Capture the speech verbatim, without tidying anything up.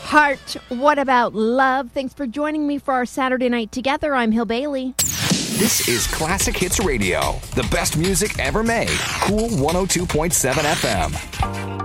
heart? What about love? Thanks for joining me for our Saturday night together. I'm Hill Bailey. This is Classic Hits Radio, the best music ever made. Cool one oh two point seven F M.